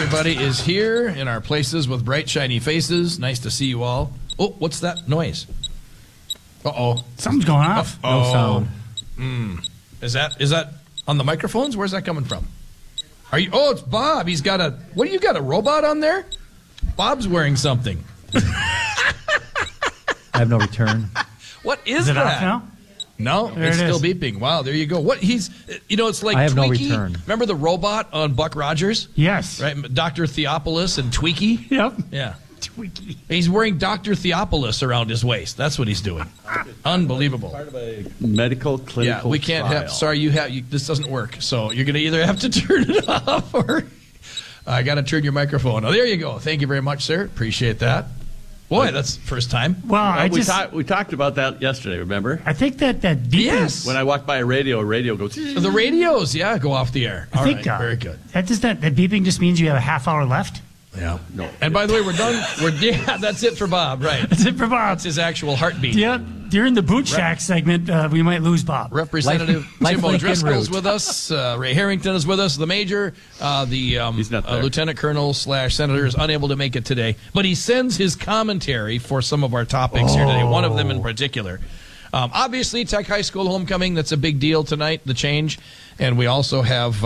everybody is here in our places with bright, shiny faces. Nice to see you all. Oh, what's that noise? Uh-oh. Something's going off. No sound. Is that on the microphones? Where's that coming from? Are you? Oh, it's Bob. He's got a. What do you got? A robot on there? Bob's wearing something. I have no return. What is Is it that? off now? No, There it's it still is. beeping. Wow, there you go. What he's, it's like I have no Tweaky. return. Remember the robot on Buck Rogers? Yes. Right, Dr. Theopolis and Tweaky. Yep. Yeah, Tweaky. he's wearing Dr. Theopolis around his waist. That's what he's doing. Unbelievable. Part of a medical clinical Yeah, we can't trial. have. Sorry, this doesn't work. So you're going to either have to turn it off or I got to turn your microphone. Oh, there you go. Thank you very much, sir. Appreciate that. Boy, that's the first time. Well, we talked about that yesterday, remember? I think that beeping. Yes. When I walked by a radio goes... The radios, go off the air. All right, very good. That beeping just means you have a half hour left. Yeah. No. And by the way, we're done. That's it for Bob, right? That's it for Bob. That's his actual heartbeat. Yeah. During the Boot Shack segment, we might lose Bob. Representative Life Tim link en O'Driscoll's route. with us. Ray Harrington is with us. The Major, He's not there. Lieutenant Colonel / Senator is unable to make it today, but he sends his commentary for some of our topics here today. One of them in particular. Obviously, Tech High School homecoming. That's a big deal tonight. The change, and we also have.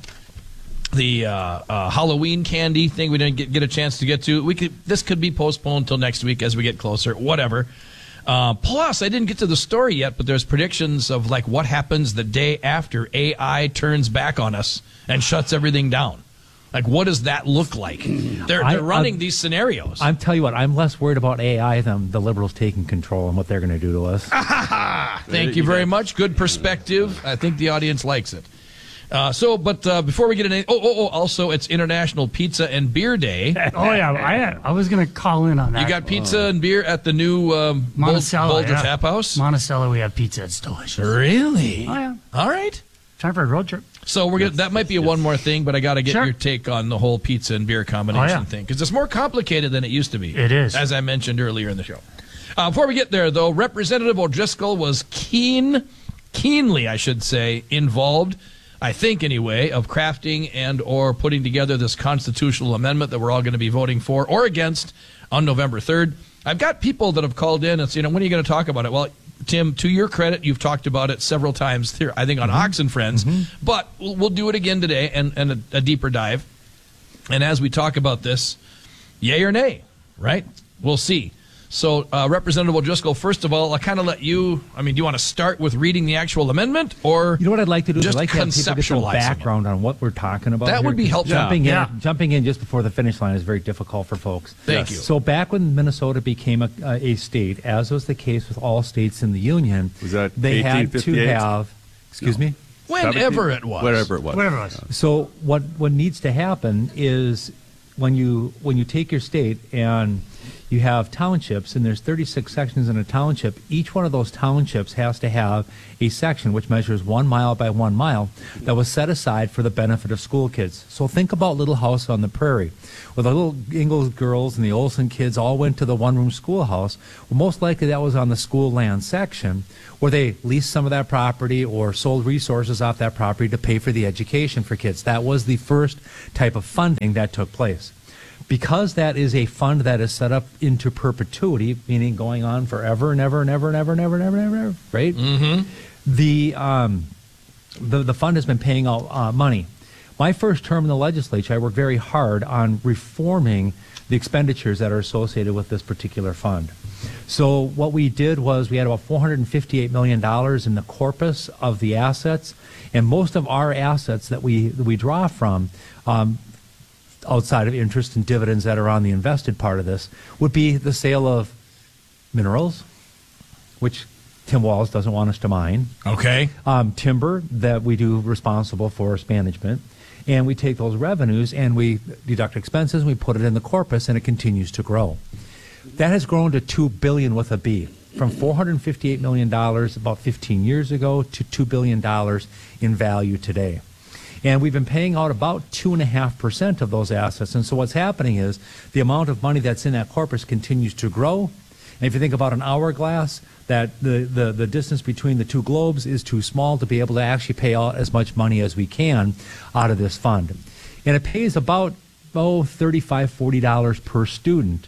The Halloween candy thing we didn't get a chance to get to. This could be postponed until next week as we get closer. Whatever. Plus, I didn't get to the story yet, but there's predictions of like what happens the day after AI turns back on us and shuts everything down. Like, what does that look like? They're running these scenarios. I'm tell you what, I'm less worried about AI than the liberals taking control and what they're going to do to us. Thank you very much. Good perspective. I think the audience likes it. Before we get into also it's International Pizza and Beer Day. Oh, yeah. I was going to call in on that. You got pizza and beer at the new Monticello, Boulder yeah. Tap House? Monticello, we have pizza. It's delicious. Really? Oh, yeah. All right. Time for a road trip. So that might be one more thing, but I got to get Sure. your take on the whole pizza and beer combination thing because it's more complicated than it used to be. It is. As I mentioned earlier in the show. Before we get there, though, Representative O'Driscoll was keenly, I should say, involved, I think anyway, of crafting and or putting together this constitutional amendment that we're all going to be voting for or against on November 3rd. I've got people that have called in and said, when are you going to talk about it? Well, Tim, to your credit, you've talked about it several times here, I think on Ox and Friends, but we'll do it again today and a deeper dive. And as we talk about this, yay or nay, right? We'll see. So, Representative O'Driscoll, first of all, I'll kind of let you, do you want to start with reading the actual amendment or You know what I'd like to do? just I'd like to have people get some conceptualizing background on what we're talking about. That here, would be 'cause helpful. Jumping in just before the finish line is very difficult for folks. Thank you. So back when Minnesota became a state, as was the case with all states in the Union, Was that they had to 1858? have. Excuse me. Whenever it was. Whatever it was. Whatever it was. So what needs to happen is when you take your state and you have townships, and there's 36 sections in a township, each one of those townships has to have a section which measures 1 mile by 1 mile that was set aside for the benefit of school kids. So think about Little House on the Prairie, where the little Ingalls girls and the Olsen kids all went to the one-room schoolhouse. Well, most likely that was on the school land section, where they leased some of that property or sold resources off that property to pay for the education for kids. That was the first type of funding that took place. Because that is a fund that is set up into perpetuity, meaning going on forever and ever and ever and ever and ever and ever and ever, right? Mm-hmm. The fund has been paying out money. My first term in the legislature, I worked very hard on reforming the expenditures that are associated with this particular fund. So what we did was we had about $458 million in the corpus of the assets, and most of our assets that we draw from, outside of interest and dividends that are on the invested part of this, would be the sale of minerals, which Tim Walz doesn't want us to mine. Okay. Timber that we do responsible forest management. And we take those revenues and we deduct expenses, and we put it in the corpus, and it continues to grow. That has grown to $2 billion with a B, from $458 million about 15 years ago to $2 billion in value today. And we've been paying out about 2.5% of those assets. And so what's happening is the amount of money that's in that corpus continues to grow. And if you think about an hourglass, that the distance between the two globes is too small to be able to actually pay out as much money as we can out of this fund. And it pays about $35, $40 per student,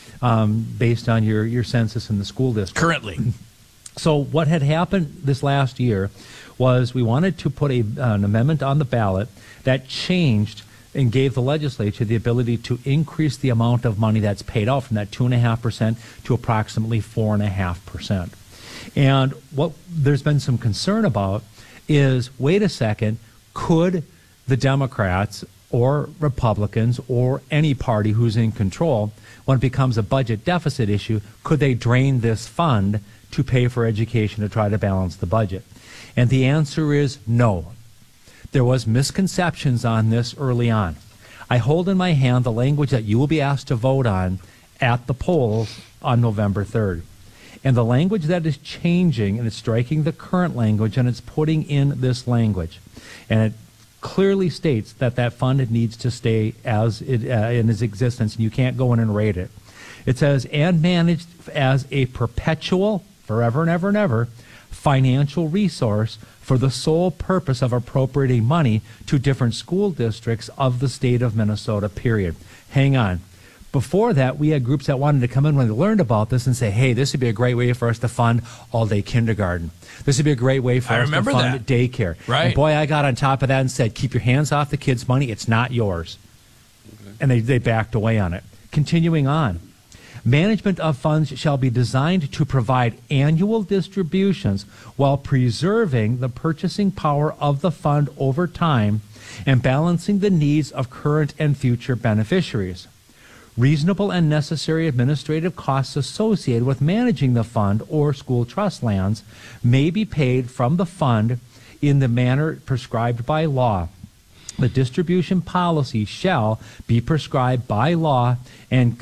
based on your census in the school district. Currently. So what had happened this last year was we wanted to put an amendment on the ballot that changed and gave the legislature the ability to increase the amount of money that's paid out from that 2.5% to approximately 4.5%. And what there's been some concern about is, wait a second, could the Democrats or Republicans or any party who's in control, when it becomes a budget deficit issue, could they drain this fund to pay for education to try to balance the budget? And the answer is no. There was misconceptions on this early on. I hold in my hand the language that you will be asked to vote on at the polls on November 3rd. And the language that is changing, and it's striking the current language, and it's putting in this language. And it clearly states that that fund needs to stay as it in its existence, and you can't go in and raid it. It says, and managed as a perpetual, forever and ever and ever, financial resource for the sole purpose of appropriating money to different school districts of the state of Minnesota, period. Hang on. Before that, we had groups that wanted to come in when they learned about this and say, hey, this would be a great way for us to fund all-day kindergarten. This would be a great way for us to fund daycare. Right. And boy, I got on top of that and said, keep your hands off the kids' money. It's not yours. Okay. And they backed away on it. Continuing on. Management of funds shall be designed to provide annual distributions while preserving the purchasing power of the fund over time and balancing the needs of current and future beneficiaries. Reasonable and necessary administrative costs associated with managing the fund or school trust lands may be paid from the fund in the manner prescribed by law. The distribution policy shall be prescribed by law and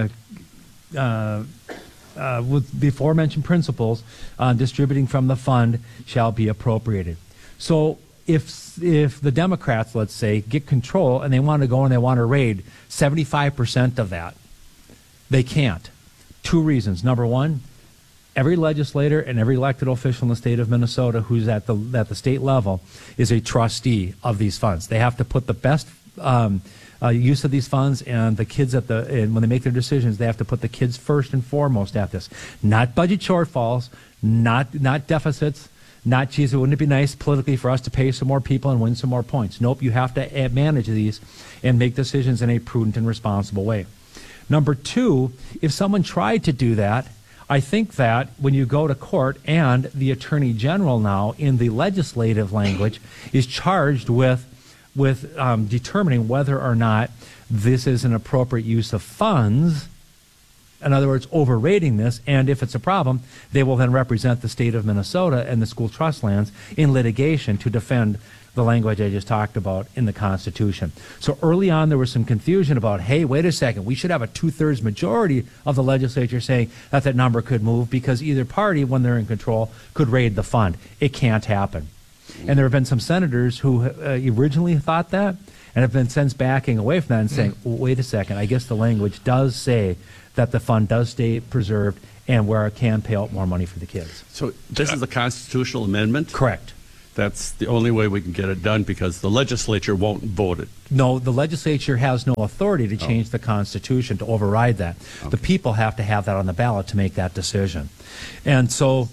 with the aforementioned principles on distributing from the fund shall be appropriated. So if the Democrats, let's say, get control and they want to go and they want to raid 75% of that, they can't. Two reasons. Number one, every legislator and every elected official in the state of Minnesota who's at the state level is a trustee of these funds. They have to put the best use of these funds, and the kids and when they make their decisions, they have to put the kids first and foremost at this. Not budget shortfalls, not deficits, not, geez, wouldn't it be nice politically for us to pay some more people and win some more points? Nope, you have to manage these and make decisions in a prudent and responsible way. Number two, if someone tried to do that, I think that when you go to court, and the Attorney General now in the legislative language is charged with determining whether or not this is an appropriate use of funds, in other words, overrating this, and if it's a problem, they will then represent the state of Minnesota and the school trust lands in litigation to defend the language I just talked about in the Constitution. So early on, there was some confusion about, hey, wait a second, we should have a 2/3 majority of the legislature saying that number could move because either party, when they're in control, could raid the fund. It can't happen. And there have been some senators who originally thought that and have been since backing away from that and saying, wait a second, I guess the language does say that the fund does stay preserved and where it can pay out more money for the kids. So this is a constitutional amendment? Correct. That's the only way we can get it done because the legislature won't vote it. No, the legislature has no authority to change the Constitution, to override that. Okay. The people have to have that on the ballot to make that decision. And so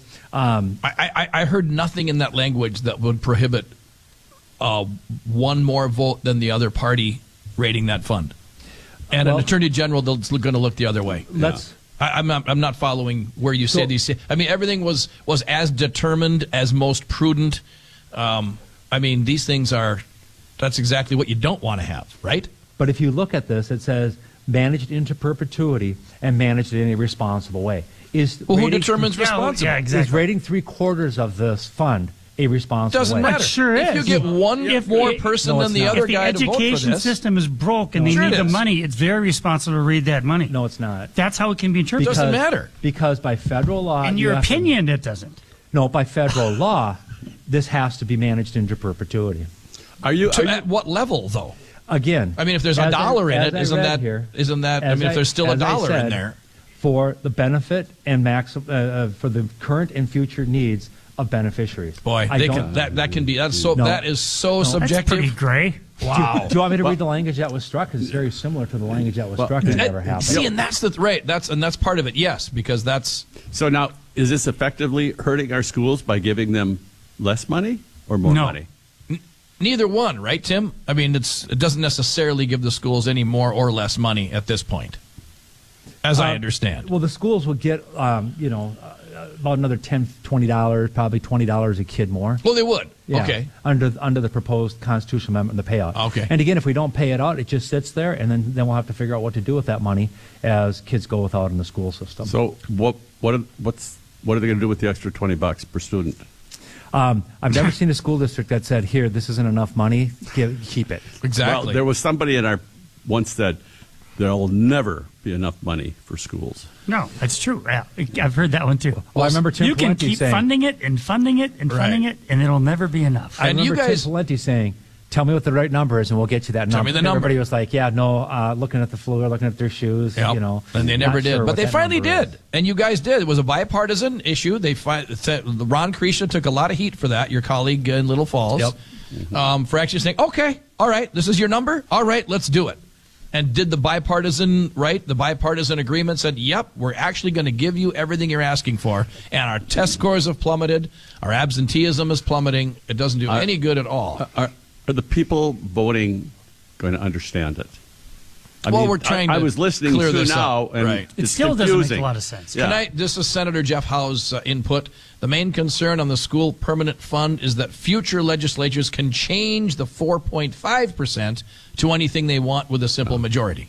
I heard nothing in that language that would prohibit one more vote than the other party raiding that fund. And an attorney general that's going to look the other way. I'm not following where you say these. I mean, everything was as determined, as most prudent. I mean, these things that's exactly what you don't want to have, right? But if you look at this, it says managed into perpetuity and managed in a responsible way. Who determines responsible? Yeah, exactly. Is raiding 3/4 of this fund a responsible Doesn't way? matter. It sure is. If you get one more person than the other guy to vote for this. If the education system is broke and they need the money, it's very responsible to raid that money. No, it's not. That's how it can be interpreted. It doesn't matter. Because by federal law... In your opinion, it doesn't. No, by federal law, this has to be managed into perpetuity. At what level, though? Again... I mean, if there's a dollar in it, isn't that... I mean, if there's still a dollar in there... For the benefit and for the current and future needs of beneficiaries. Boy, that is so subjective. That's pretty gray. Wow. Do you want me to read the language that was struck? Because it's very similar to the language that was struck and it never happened. See, and that's that's part of it. Yes, because that's. So now, is this effectively hurting our schools by giving them less money or more money? Neither one, right, Tim? I mean, it doesn't necessarily give the schools any more or less money at this point, as I understand. Well, the schools will get, about another $10, $20, probably $20 a kid more. Well, they would. Yeah, Okay. Under the proposed constitutional amendment, the payout. Okay. And again, if we don't pay it out, it just sits there, and then we'll have to figure out what to do with that money as kids go without in the school system. So what are they going to do with the extra $20 per student? I've never seen a school district that said, "Here, this isn't enough money. Keep it." Exactly. Well, there was somebody in our once said there will never be enough money for schools. No, that's true. I've heard that one too. Well, I remember Tim you can Pawlenty keep saying, funding it and funding it and funding it, and it'll never be enough. I And remember you guys- Tim Pawlenty saying, "Tell me what the right number is, and we'll get you that number." Tell me the And number. Everybody was like, "Yeah, no." Looking at the floor, looking at their shoes, Yep. And they never not did. sure But what they that finally number did. is. And you guys did. It was a bipartisan issue. Ron Krisha took a lot of heat for that, your colleague in Little Falls, for actually saying, okay, all right, this is your number? All right, let's do it. And did the bipartisan agreement said, yep, we're actually going to give you everything you're asking for. And our test scores have plummeted. Our absenteeism is plummeting. It doesn't do any good at all. Are the people voting going to understand it? We're trying to I was listening clear through this now, up. and Right. It it's still confusing. doesn't make a lot of sense. Yeah. This is Senator Jeff Howe's input. The main concern on the school permanent fund is that future legislatures can change the 4.5% to anything they want with a simple majority.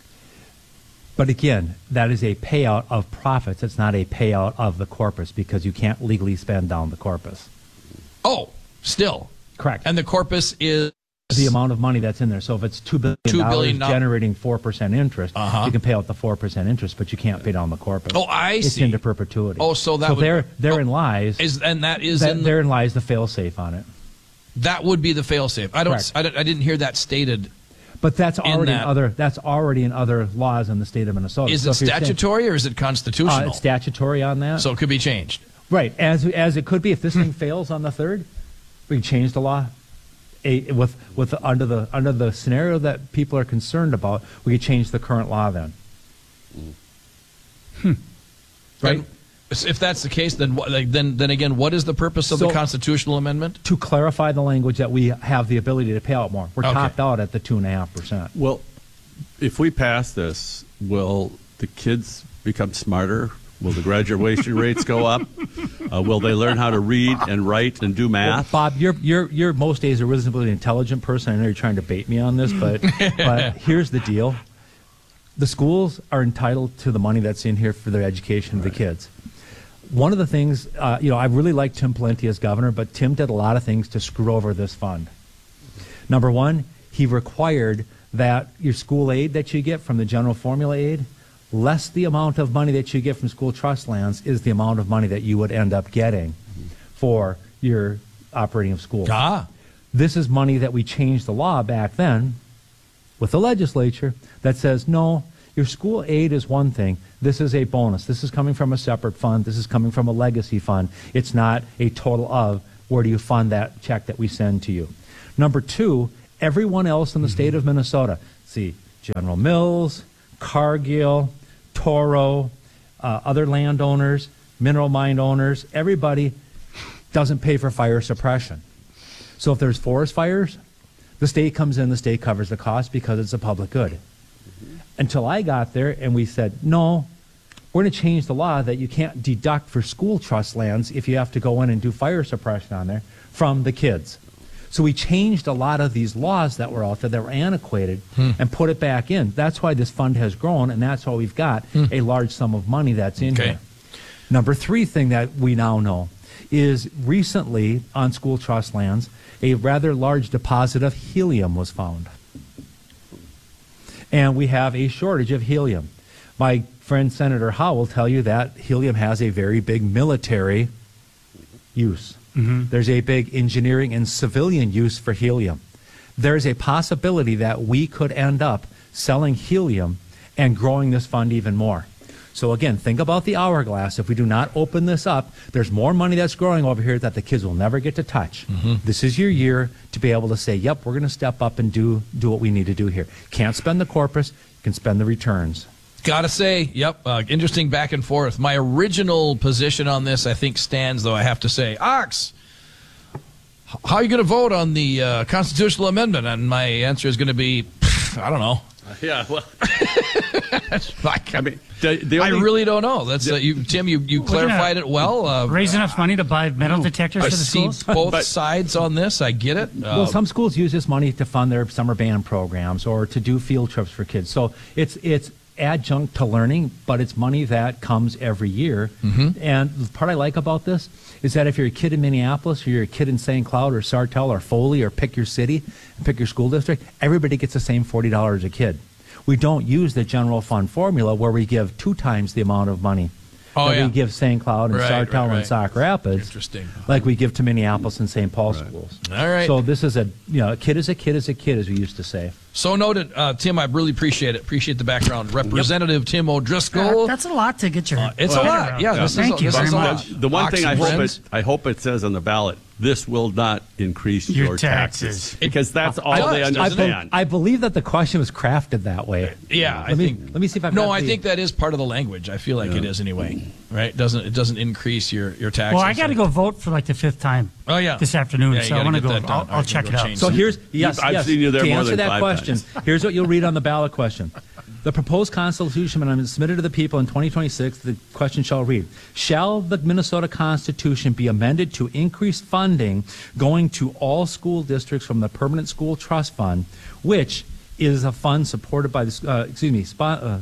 But again, that is a payout of profits. It's not a payout of the corpus because you can't legally spend down the corpus. Oh, still. Correct. And the corpus is The amount of money that's in there. So if it's $2 billion generating 4% interest, you can pay out the 4% interest, but you can't pay down the corpus. Oh, I it's see. into perpetuity. Oh, so that would, therein lies therein lies the fail-safe on it. That would be the fail-safe. I didn't hear that stated. But that's already that. that's already in other laws in the state of Minnesota. Is it statutory or is it constitutional? It's statutory on that. So it could be changed. Right, as it could be if this thing fails on the 3rd, we can change the law. Under the scenario that people are concerned about, we could change the current law then. Right. And if that's the case, then again, what is the purpose of the constitutional amendment? To clarify the language that we have the ability to pay out more. We're topped out at the 2.5%. Well, if we pass this, will the kids become smarter? Will the graduation rates go up? Will they learn how to read and write and do math? Well, Bob, you're most days a reasonably intelligent person. I know you're trying to bait me on this, but here's the deal: the schools are entitled to the money that's in here for their education of the kids. One of the things, I really like Tim Pawlenty as governor, but Tim did a lot of things to screw over this fund. Number one, he required that your school aid that you get from the general formula aid, less the amount of money that you get from school trust lands, is the amount of money that you would end up getting for your operating of schools. This is money that we changed the law back then with the legislature that says, no, your school aid is one thing. This is a bonus. This is coming from a separate fund. This is coming from a legacy fund. It's not a total of where do you fund that check that we send to you. Number two, everyone else in the state of Minnesota, General Mills, Cargill, Toro, other landowners, mineral mine owners, everybody doesn't pay for fire suppression. So if there's forest fires, the state comes in, the state covers the cost because it's a public good. Until I got there and we said, no, we're going to change the law that you can't deduct for school trust lands if you have to go in and do fire suppression on there from the kids. So we changed a lot of these laws that were out there that were antiquated and put it back in. That's why this fund has grown, and that's why we've got a large sum of money that's in here. Number three thing that we now know is recently on school trust lands, a rather large deposit of helium was found. And we have a shortage of helium. My friend Senator Howe will tell you that helium has a very big military use. There's a big engineering and civilian use for helium. There's a possibility that we could end up selling helium and growing this fund even more. So again, think about the hourglass. If we do not open this up, there's more money that's growing over here that the kids will never get to touch. This is your year to be able to say, yep, we're going to step up and do what we need to do here. Can't spend the corpus, you can spend the returns. Gotta say, interesting back and forth. My original position on this, I think, stands, though I have to say, Ox, how are you going to vote on the constitutional amendment? And my answer is going to be, I don't know. Yeah, well, I mean, I really don't know. That's Tim. You clarified it well. Raise enough money to buy metal detectors for the schools. I see both sides on this. I get it. Well, some schools use this money to fund their summer band programs or to do field trips for kids. So it's adjunct to learning, but it's money that comes every year. And the part I like about this is that if you're a kid in Minneapolis or you're a kid in St. Cloud or Sartell or Foley or pick your city and pick your school district, everybody gets the same $40 a kid. We don't use the general fund formula where we give 2 times the amount of money that we give St. Cloud and Sartell and Sauk Rapids. Interesting. Like we give to Minneapolis and St. Paul schools. All right. So this is a kid is a kid is a kid, as we used to say. So noted, Tim. I really appreciate it. Appreciate the background, Representative Tim O'Driscoll. That's a lot to get your. It's a lot. Yeah. Thank you very much. The one thing I hope it says on the ballot: this will not increase your taxes, because that's all they understand. I believe that the question was crafted that way. Yeah, let me see if I've I think that is part of the language. I feel like it is anyway. Right? It doesn't increase your taxes. Well, I got to go vote for like the 5th time. Oh yeah. This afternoon, so I want to go. I'll check it out. So here's I've seen you there to more answer than that 5 question. times. Here's what you'll read on the ballot question. The proposed constitution amendment submitted to the people in 2026, the question shall read, shall the Minnesota Constitution be amended to increase funding going to all school districts from the Permanent School Trust Fund, which is a fund supported by the,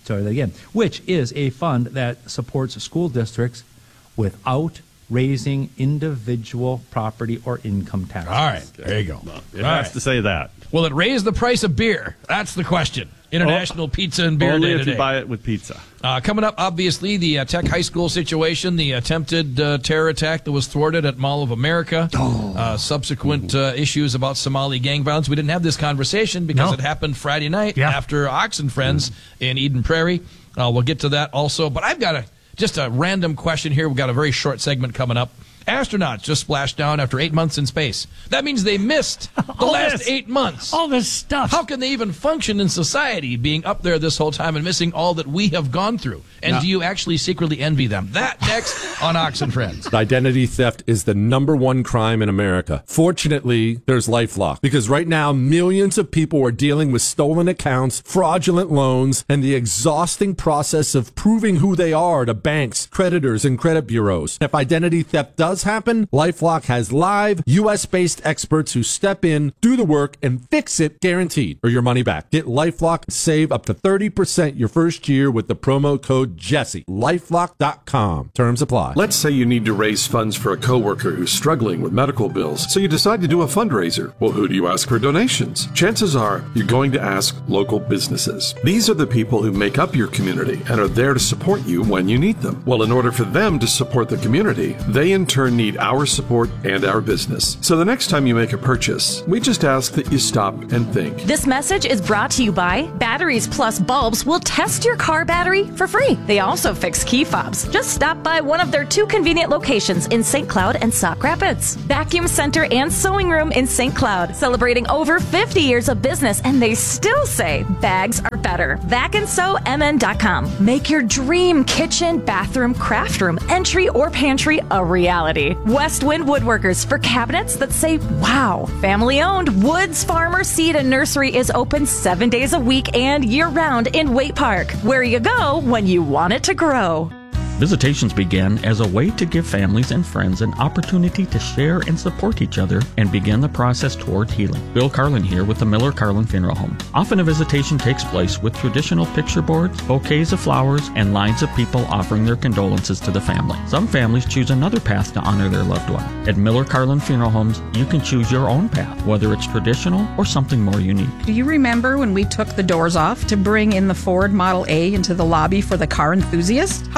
which is a fund that supports school districts without raising individual property or income taxes. All right, there you go. It has to say that. Will it raise the price of beer? That's the question. International Pizza and Beer Only Day if today. you buy it with pizza. Coming up, obviously, the Tech High School situation, the attempted terror attack that was thwarted at Mall of America, subsequent issues about Somali gang violence. We didn't have this conversation because it happened Friday night after Ox and Friends in Eden Prairie. We'll get to that also. But I've got just a random question here. We've got a very short segment coming up. Astronauts just splashed down after 8 months in space. That means they missed the last 8 months. All this stuff. How can they even function in society being up there this whole time and missing all that we have gone through? And do you actually secretly envy them? That next on Ox and Friends. Identity theft is the #1 crime in America. Fortunately, there's LifeLock, because right now millions of people are dealing with stolen accounts, fraudulent loans, and the exhausting process of proving who they are to banks, creditors, and credit bureaus. If identity theft does happen, LifeLock has live U.S.-based experts who step in, do the work, and fix it, guaranteed, or your money back. Get LifeLock and save up to 30% your first year with the promo code Jesse. LifeLock.com. Terms apply. Let's say you need to raise funds for a coworker who's struggling with medical bills, so you decide to do a fundraiser. Well, who do you ask for donations? Chances are you're going to ask local businesses. These are the people who make up your community and are there to support you when you need them. Well, in order for them to support the community, they in turn need our support and our business. So the next time you make a purchase, we just ask that you stop and think. This message is brought to you by Batteries Plus Bulbs will test your car battery for free. They also fix key fobs. Just stop by one of their 2 convenient locations in St. Cloud and Sauk Rapids. Vacuum Center and Sewing Room in St. Cloud, celebrating over 50 years of business, and they still say bags are better. VacandSewMN.com. Make your dream kitchen, bathroom, craft room, entry, or pantry a reality. Westwind Woodworkers for cabinets that say wow. Family owned. Woods Farmer Seed and Nursery is open 7 days a week and year round in Waite Park, where you go when you want it to grow. Visitations began as a way to give families and friends an opportunity to share and support each other and begin the process toward healing. Bill Carlin here with the Miller Carlin Funeral Home. Often a visitation takes place with traditional picture boards, bouquets of flowers, and lines of people offering their condolences to the family. Some families choose another path to honor their loved one. At Miller Carlin Funeral Homes, you can choose your own path, whether it's traditional or something more unique. Do you remember when we took the doors off to bring in the Ford Model A into the lobby for the car enthusiast? How about when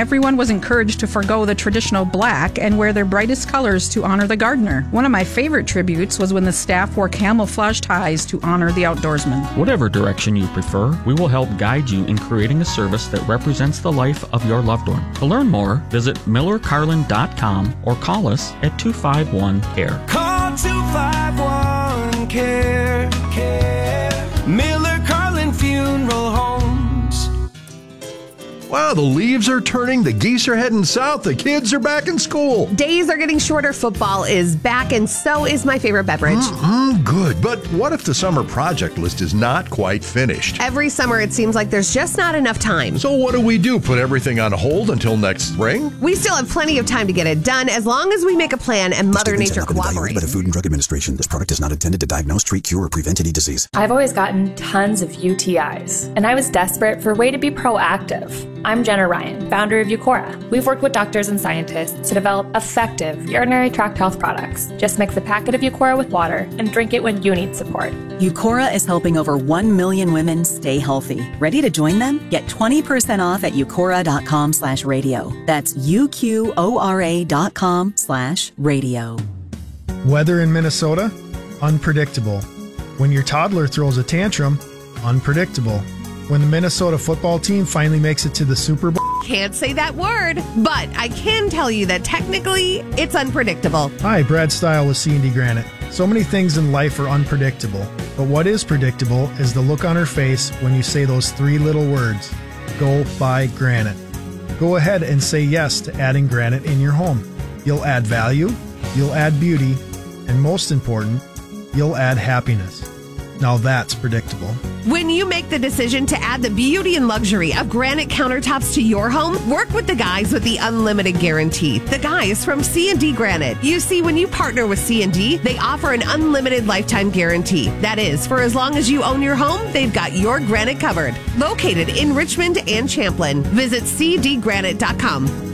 everyone was encouraged to forgo the traditional black and wear their brightest colors to honor the gardener. One of my favorite tributes was when the staff wore camouflage ties to honor the outdoorsman. Whatever direction you prefer, we will help guide you in creating a service that represents the life of your loved one. To learn more, visit MillerCarlin.com or call us at 251-CARE. Call 251-CARE. Miller Carlin Funeral Homes. Wow, the leaves are turning, the geese are heading south, the kids are back in school. Days are getting shorter, football is back, and so is my favorite beverage. Good, but what if the summer project list is not quite finished? Every summer it seems like there's just not enough time. So what do? Put everything on hold until next spring? We still have plenty of time to get it done as long as we make a plan and Mother Nature cooperates. By the Food and Drug Administration, this product is not intended to diagnose, treat, cure, or prevent any disease. I've always gotten tons of UTIs, and I was desperate for a way to be proactive. I'm Jenna Ryan, founder of Eucora. We've worked with doctors and scientists to develop effective urinary tract health products. Just mix a packet of Eucora with water and drink it when you need support. Eucora is helping over 1 million women stay healthy. Ready to join them? Get 20% off at eucora.com/radio. That's UQORA.com/radio. Weather in Minnesota? Unpredictable. When your toddler throws a tantrum? Unpredictable. When the Minnesota football team finally makes it to the Super Bowl? Can't say that word, but I can tell you that technically it's unpredictable. Hi, Brad Stile with C&D Granite. So many things in life are unpredictable, but what is predictable is the look on her face when you say those 3 little words, go buy granite. Go ahead and say yes to adding granite in your home. You'll add value, you'll add beauty, and most important, you'll add happiness. Now that's predictable. When you make the decision to add the beauty and luxury of granite countertops to your home, work with the guys with the unlimited guarantee. The guys from C&D Granite. You see, when you partner with C&D, they offer an unlimited lifetime guarantee. That is, for as long as you own your home, they've got your granite covered. Located in Richmond and Champlin. Visit cdgranite.com.